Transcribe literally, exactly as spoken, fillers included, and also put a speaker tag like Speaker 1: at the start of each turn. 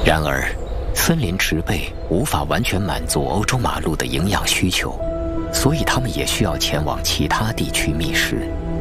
Speaker 1: 然而，森林植被无法完全满足欧洲马鹿的营养需求，所以它们也需要前往其他地区觅食。